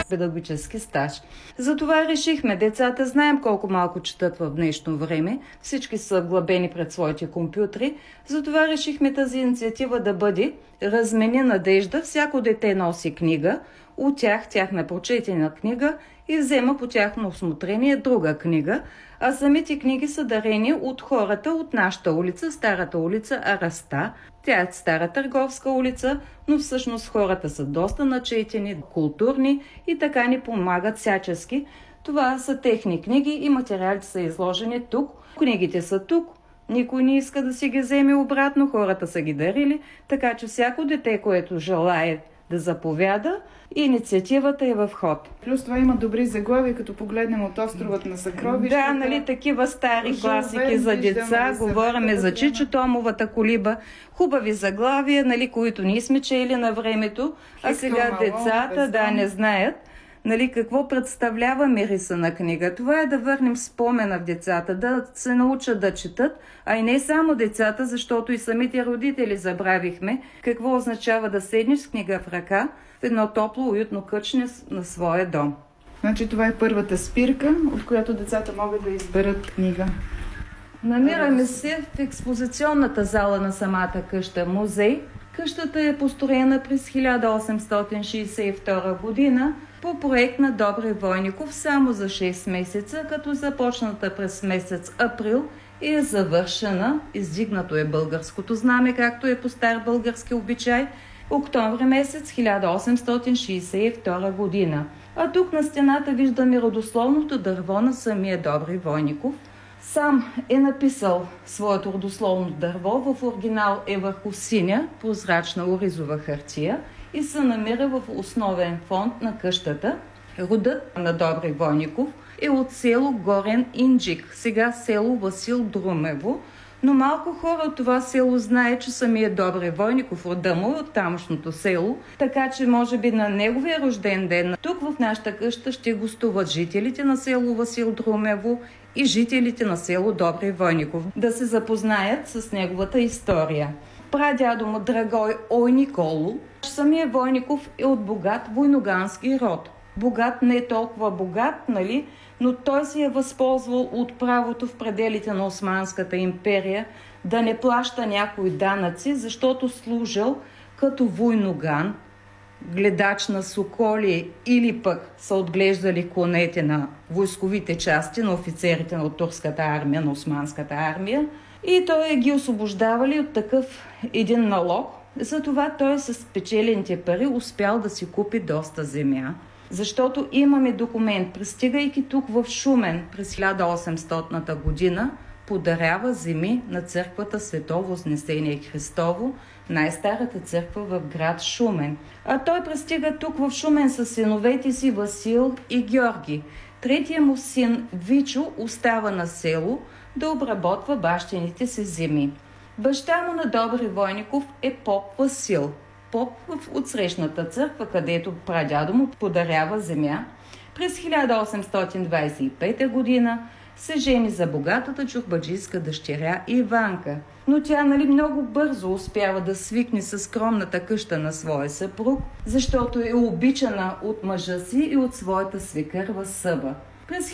педагогически стаж. Затова решихме, децата знаем колко малко четат в днешно време, всички са вглъбени пред своите компютри, затова решихме тази инициатива да бъде "Размени надежда", всяко дете носи книга, от тяхна прочетена книга и взема по тяхно усмотрение друга книга, а самите книги са дарени от хората от нашата улица, старата улица Араста. Тя е стара търговска улица, но всъщност хората са доста начетени, културни и така ни помагат всячески. Това са техни книги и материалите са изложени тук. Книгите са тук. Никой не иска да си ги вземе обратно, хората са ги дарили, така че всяко дете, което желае да заповяда, инициативата е в ход. Плюс това има добри заглавия, като погледнем от островът на съкровищата. Да, нали, такива стари класики за деца. Говориме за Чичо Томовата колиба. Хубави заглавия, нали, които ние сме чели на времето, а сега децата не знаят. Нали, какво представлява мириса на книга? Това е да върнем спомена в децата, да се научат да четат, а и не само децата, защото и самите родители забравихме какво означава да седнеш с книга в ръка в едно топло, уютно кътче на своя дом. Значи това е първата спирка, от която децата могат да изберат книга. Намираме се в експозиционната зала на самата къща музей. Къщата е построена през 1862 година по проект на Добри Войников само за 6 месеца, като започната през месец април и е завършена, издигнато е българското знаме, както е по стар български обичай, октомври месец 1862 година. А тук на стената виждаме родословното дърво на самия Добри Войников. Сам е написал своето родословно дърво, в оригинал е върху синя, прозрачна оризова хартия и се намира в основен фонд на къщата. Родът на Добри Войников е от село Горен Инджик, сега село Васил Друмево, но малко хора от това село знае, че самия Добри Войников рода му е от тамошното село, така че може би на неговия рожден ден тук в нашата къща ще гостуват жителите на село Васил Друмево и жителите на село Добри Войников, да се запознаят с неговата история. Прадядо му Драгой Ой Николо, самия Войников е от богат войногански род. Богат не е толкова богат, нали, но той си е възползвал от правото в пределите на Османската империя да не плаща някои данъци, защото служил като войноган, гледач на соколи или пък са отглеждали конете на войсковите части на офицерите от турската армия, на Османската армия. И той ги освобождавали от такъв един налог. Затова той с спечелените пари успял да си купи доста земя. Защото имаме документ, пристигайки тук в Шумен през 1800 година, подарява земи на църквата Свето Вознесение Христово, най-старата църква в град Шумен. А той пристига тук в Шумен с синовете си Васил и Георги. Третия му син Вичо остава на село да обработва бащините си земи. Баща му на Добри Войников е поп Васил. Поп в отсрещната църква, където прадядо му подарява земя. През 1825 година се жени за богатата чорбаджийска дъщеря Иванка. Но тя много бързо успява да свикне с скромната къща на своя съпруг, защото е обичана от мъжа си и от своята свекърва Съба. През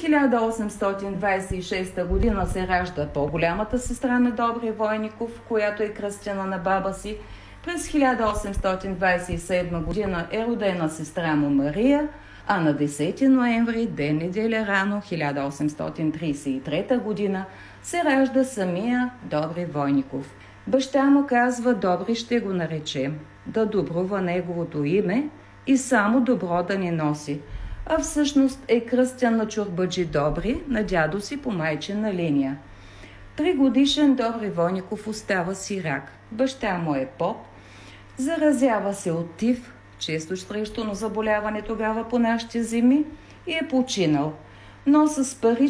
1826 година се ражда по-голямата сестра на Добри Войников, която е кръстена на баба си. През 1827 година е родена сестра му Мария, а на 10 ноември, ден неделя рано, 1833 година, се ражда самия Добри Войников. Баща му казва: Добри ще го наречем, да добрува неговото име и само добро да ни носи. А всъщност е кръстен на чорбаджи Добри, на дядо си по майчина линия. 3-годишен Добри Войников остава сирак. Баща му е поп, заразява се от тиф, често срещано заболяване тогава по нашите земи, и е починал. Но с пари